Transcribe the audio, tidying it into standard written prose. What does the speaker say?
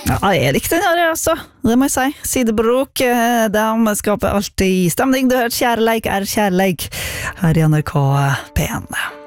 Ja, jeg likte den her, altså. Det må jeg si. Sidebrok, de skaper alltid stemning. Du hører kjærleik er kjærleik her i NRK P1.